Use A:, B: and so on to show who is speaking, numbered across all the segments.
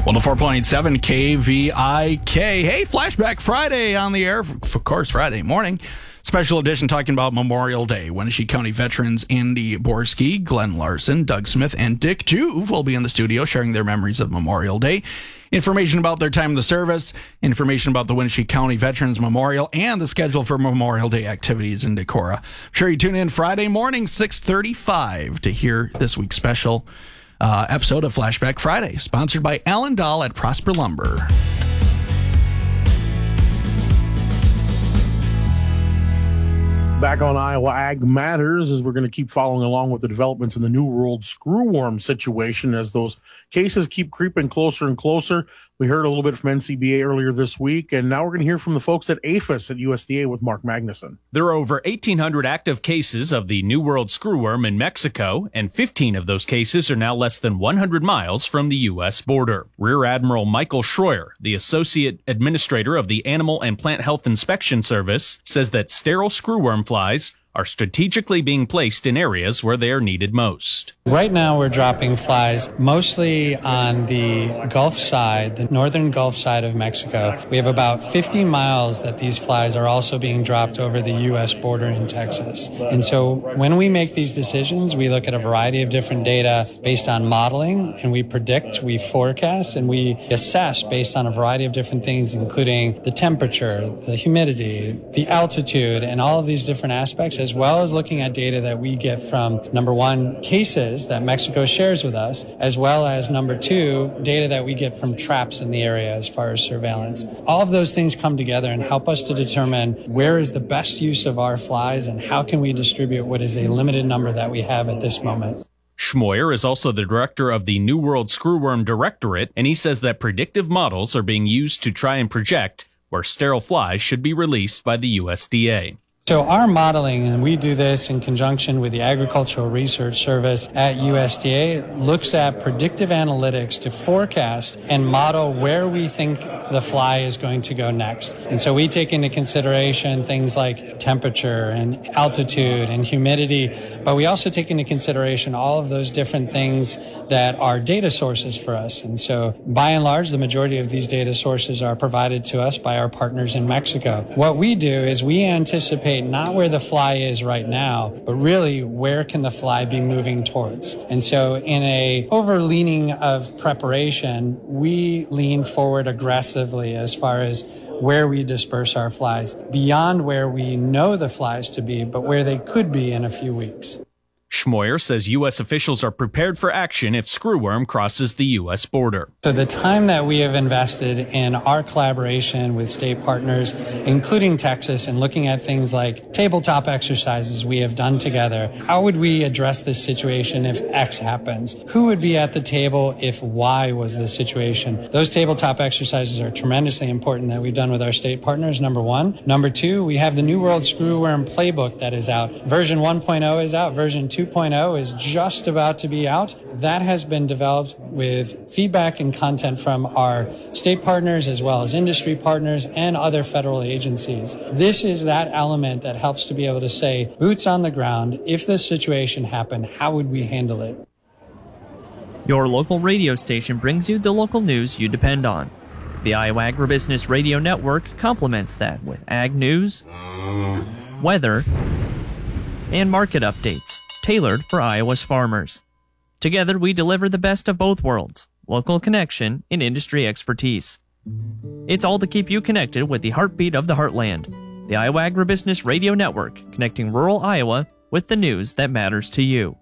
A: 104.7 KVIK. Hey, Flashback Friday on the air. Of course, Friday morning. Special edition talking about Memorial Day. Wenatchee County veterans Andy Borski, Glenn Larson, Doug Smith, and Dick Juve will be in the studio sharing their memories of Memorial Day. Information about their time in the service, information about the Wenatchee County Veterans Memorial, and the schedule for Memorial Day activities in Decorah. Sure you tune in Friday morning, 6:35 to hear this week's special episode of Flashback Friday, sponsored by Alan Dahl at Prosper Lumber.
B: Back on Iowa Ag Matters, as we're going to keep following along with the developments in the New World screwworm situation as those cases keep creeping closer and closer. We heard a little bit from NCBA earlier this week, and now we're going to hear from the folks at APHIS at USDA with Mark Magnuson.
C: There are over 1,800 active cases of the New World screwworm in Mexico, and 15 of those cases are now less than 100 miles from the U.S. border. Rear Admiral Michael Schroyer, the Associate Administrator of the Animal and Plant Health Inspection Service, says that sterile screwworm flies are strategically being placed in areas where they are needed most.
D: Right now we're dropping flies mostly on the Gulf side, the northern Gulf side of Mexico. We have about 50 miles that these flies are also being dropped over the U.S. border in Texas. And so when we make these decisions, we look at a variety of different data based on modeling, and we predict, we forecast, and we assess based on a variety of different things, including the temperature, the humidity, the altitude, and all of these different aspects, as well as looking at data that we get from, number one, cases that Mexico shares with us, as well as, number two, data that we get from traps in the area as far as surveillance. All of those things come together and help us to determine where is the best use of our flies and how can we distribute what is a limited number that we have at this moment.
C: Schmoyer is also the director of the New World Screwworm Directorate, and he says that predictive models are being used to try and project where sterile flies should be released by the USDA.
D: So our modeling, and we do this in conjunction with the Agricultural Research Service at USDA, looks at predictive analytics to forecast and model where we think the fly is going to go next. And so we take into consideration things like temperature and altitude and humidity, but we also take into consideration all of those different things that are data sources for us. And so by and large, the majority of these data sources are provided to us by our partners in Mexico. What we do is we anticipate not where the fly is right now, but really where can the fly be moving towards. And so in a over-leaning of preparation, we lean forward aggressively as far as where we disperse our flies, beyond where we know the flies to be, but where they could be in a few weeks.
C: Schmoyer says U.S. officials are prepared for action if screwworm crosses the U.S. border.
D: So the time that we have invested in our collaboration with state partners, including Texas, and looking at things like tabletop exercises we have done together. How would we address this situation if X happens? Who would be at the table if Y was the situation? Those tabletop exercises are tremendously important that we've done with our state partners, number one. Number two, we have the New World Screwworm Playbook that is out. Version 1.0 is out. Version 2.0 is just about to be out. That has been developed with feedback and content from our state partners as well as industry partners and other federal agencies. This is that element that helps to be able to say, boots on the ground, if this situation happened, how would we handle it?
E: Your local radio station brings you the local news you depend on. The Iowa Agribusiness Radio Network complements that with ag news, weather, and market updates tailored for Iowa's farmers. Together, we deliver the best of both worlds, local connection and industry expertise. It's all to keep you connected with the heartbeat of the heartland, the Iowa Agribusiness Radio Network, connecting rural Iowa with the news that matters to you.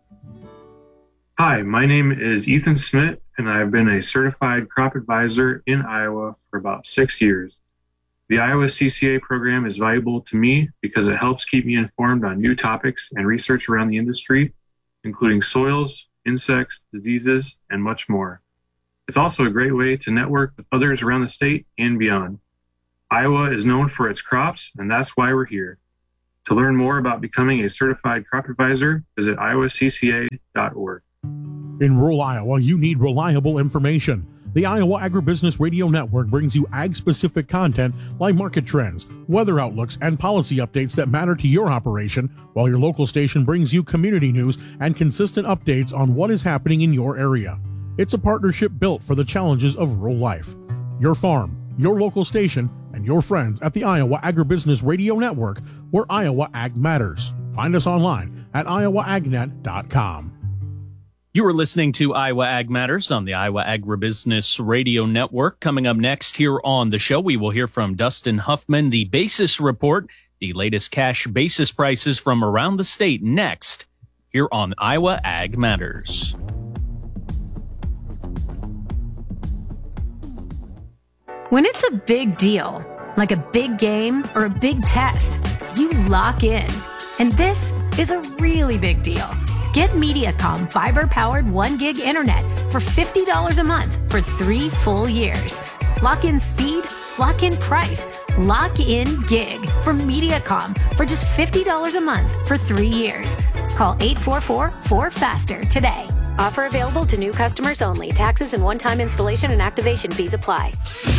F: Hi, my name is Ethan Smith, and I've been a certified crop advisor in Iowa for about 6 years. The Iowa CCA program is valuable to me because it helps keep me informed on new topics and research around the industry, including soils, insects, diseases, and much more. It's also a great way to network with others around the state and beyond. Iowa is known for its crops, and that's why we're here. To learn more about becoming a certified crop advisor, visit iowacca.org.
B: In rural Iowa, you need reliable information. The Iowa Agribusiness Radio Network brings you ag-specific content like market trends, weather outlooks, and policy updates that matter to your operation, while your local station brings you community news and consistent updates on what is happening in your area. It's a partnership built for the challenges of rural life. Your farm, your local station, and your friends at the Iowa Agribusiness Radio Network, where Iowa Ag matters. Find us online at iowaagnet.com.
C: You are listening to Iowa Ag Matters on the Iowa Agribusiness Radio Network. Coming up next here on the show, we will hear from Dustin Huffman, the Basis Report, the latest cash basis prices from around the state next here on Iowa Ag Matters.
G: When it's a big deal, like a big game or a big test, you lock in. And this is a really big deal. Get Mediacom fiber-powered 1 gig internet for $50 a month for 3 full years. Lock in speed, lock in price, lock in gig from Mediacom for just $50 a month for 3 years. Call 844-4FASTER today. Offer available to new customers only. Taxes and one-time installation and activation fees apply.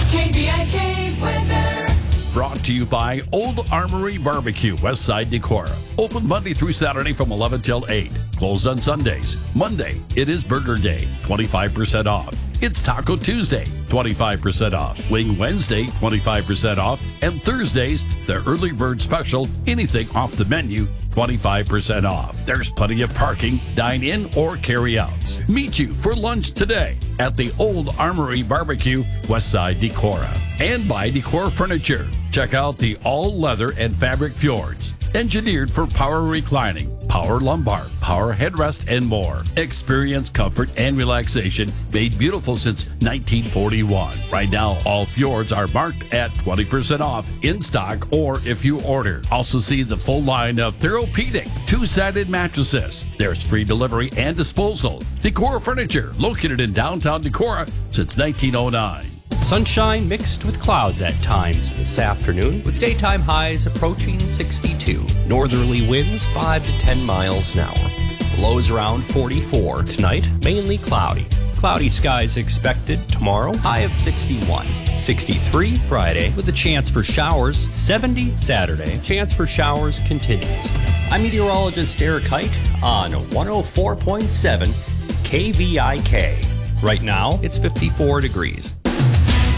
H: KVIK weather.
I: Brought to you by Old Armory Barbecue, Westside Decorah. Open Monday through Saturday from 11 till 8. Closed on Sundays. Monday, it is Burger Day, 25% off. It's Taco Tuesday, 25% off. Wing Wednesday, 25% off. And Thursdays, the early bird special, anything off the menu, 25% off. There's plenty of parking, dine-in, or carry-outs. Meet you for lunch today at the Old Armory Barbecue, Westside Decorah. And by Decor Furniture. Check out the all-leather and fabric fjords. Engineered for power reclining, power lumbar, power headrest, and more. Experience comfort and relaxation made beautiful since 1941. Right now, all fjords are marked at 20% off in stock or if you order. Also see the full line of Therapeutic 2-sided mattresses. There's free delivery and disposal. Decor Furniture, located in downtown Decorah since 1909.
J: Sunshine mixed with clouds at times this afternoon, with daytime highs approaching 62. Northerly winds 5 to 10 miles an hour. Lows around 44. Tonight, mainly cloudy. Cloudy skies expected tomorrow, high of 61. 63 Friday, with a chance for showers. 70 Saturday, chance for showers continues. I'm meteorologist Eric Height on 104.7 KVIK. Right now, it's 54 degrees.